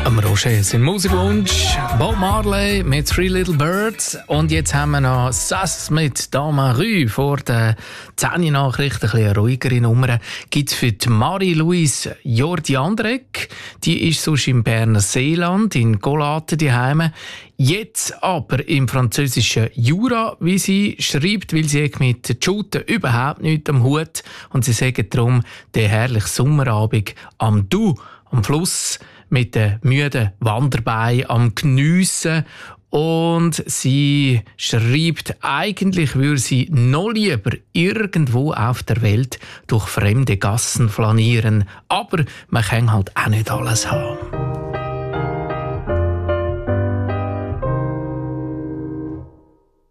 Roger, sein Musikwunsch. Bob Marley mit Three Little Birds. Und jetzt haben wir noch Sass mit Damarü vor den 10 Nachrichten. Ein bisschen ruhigere Nummer gibt es für die Marie-Louise Jordi-Andreck. Die ist sonst im Berner Seeland, in Golaten daheim. Jetzt aber im französischen Jura, wie sie schreibt, weil sie mit Shooten überhaupt nichts am Hut. Und sie sagen darum, der herrliche Sommerabend am Doubs, am Fluss, mit den müden Wanderbeinen am Geniessen. Und sie schreibt, eigentlich würde sie noch lieber irgendwo auf der Welt durch fremde Gassen flanieren. Aber man kann halt auch nicht alles haben.